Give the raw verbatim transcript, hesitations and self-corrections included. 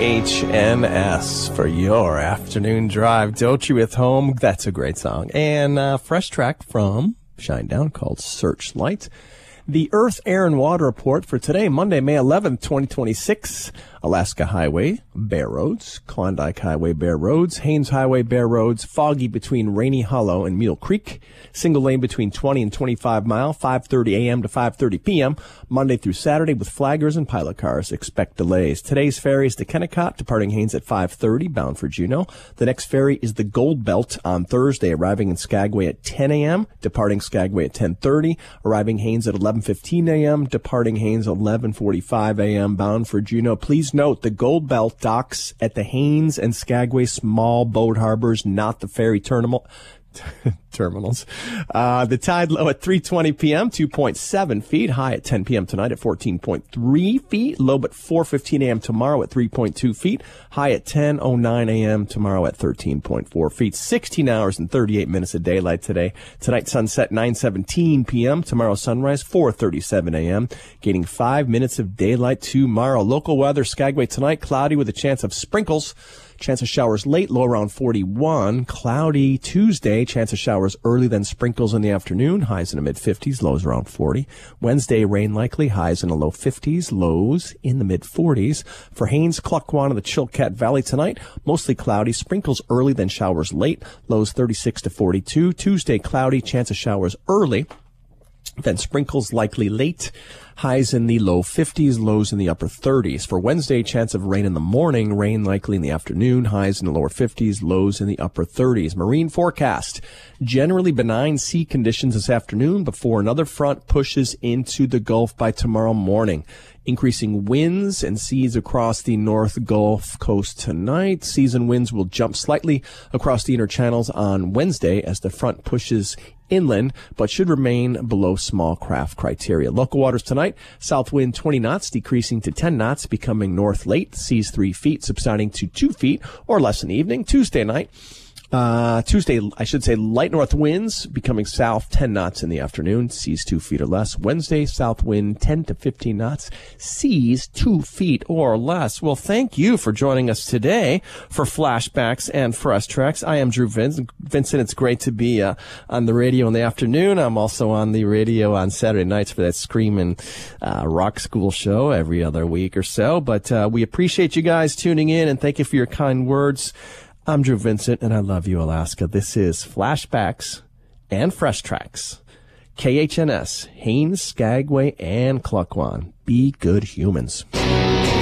H N S for your afternoon drive. Doechii with Home. That's a great song. And uh, fresh track from Shinedown called Searchlight. The Earth, Air, and Water Report for today, Monday, May eleventh, twenty twenty-six. Alaska Highway, bare roads. Klondike Highway, bare roads. Haines Highway, bare roads. Foggy between Rainy Hollow and Mule Creek. Single lane between twenty and twenty-five mile, five thirty a.m. to five thirty p.m. Monday through Saturday with flaggers and pilot cars. Expect delays. Today's ferry is the Kennecott, departing Haines at five thirty, bound for Juneau. The next ferry is the Gold Belt on Thursday, arriving in Skagway at ten a.m., departing Skagway at ten thirty, arriving Haines at eleven fifteen a.m., departing Haines at eleven forty-five a.m., bound for Juneau. Please note, the Gold Belt docks at the Haines and Skagway small boat harbors, not the ferry terminal. terminals. Uh, the tide low at three twenty p.m., two point seven feet. High at ten p.m. tonight at fourteen point three feet. Low at four fifteen a.m. tomorrow at three point two feet. High at ten oh nine a.m. tomorrow at thirteen point four feet. sixteen hours and thirty-eight minutes of daylight today. Tonight sunset nine seventeen p.m. Tomorrow sunrise four thirty-seven a.m. Gaining five minutes of daylight tomorrow. Local weather, Skagway tonight, cloudy with a chance of sprinkles. Chance of showers late, low around forty-one. Cloudy Tuesday, chance of showers early, then sprinkles in the afternoon. Highs in the mid-fifties, lows around forty. Wednesday, rain likely, highs in the low fifties, lows in the mid-forties. For Haines, Klukwan, and the Chilkat Valley tonight, mostly cloudy, sprinkles early, then showers late. Lows thirty-six to forty-two. Tuesday, cloudy, chance of showers early, then sprinkles likely late. Highs in the low fifties, lows in the upper thirties. For Wednesday, chance of rain in the morning, rain likely in the afternoon. Highs in the lower fifties, lows in the upper thirties. Marine forecast. Generally benign sea conditions this afternoon before another front pushes into the Gulf by tomorrow morning. Increasing winds and seas across the North Gulf Coast tonight. Seas and winds will jump slightly across the inner channels on Wednesday as the front pushes inland, but should remain below small craft criteria. Local waters tonight, south wind twenty knots, decreasing to ten knots, becoming north late. Seas three feet, subsiding to two feet or less in the evening. Tuesday night, Uh, Tuesday, I should say, light north winds becoming south ten knots in the afternoon, seas two feet or less. Wednesday, south wind ten to fifteen knots, seas two feet or less. Well, thank you for joining us today for Flashbacks and Fresh Tracks. I am Drew Vincent. Vincent, it's great to be uh, on the radio in the afternoon. I'm also on the radio on Saturday nights for that Screamin' uh, Rock School show every other week or so. But uh, we appreciate you guys tuning in, and thank you for your kind words. I'm Drew Vincent, and I love you, Alaska. This is Flashbacks and Fresh Tracks. K H N S, Haines, Skagway, and Klukwan. Be good humans.